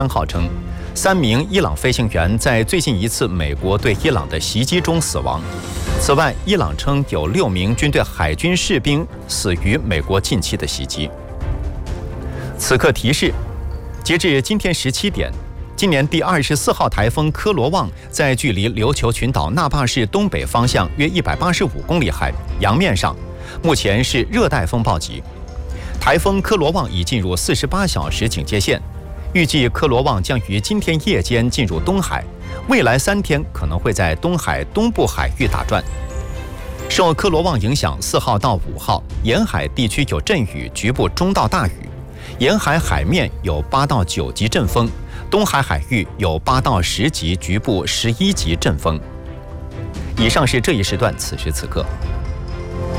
号称，3名伊朗飞行员在最近一次美国对伊朗的袭击中死亡。此外，伊朗称有6名军队海军士兵死于美国近期的袭击。此刻提示：截至今天17点，今年第24号台风科罗旺在距离琉球群岛那霸市东北方向约185公里海洋面上，目前是热带风暴级。台风科罗旺已进入48小时警戒线，预计科罗旺将于今天夜间进入东海，未来3天可能会在东海东部海域打转。受科罗旺影响，4号到5号沿海地区有阵雨，局部中到大雨，沿海海面有8到9级阵风，东海海域有8到10级，局部11级阵风。以上是这一时段此时此刻。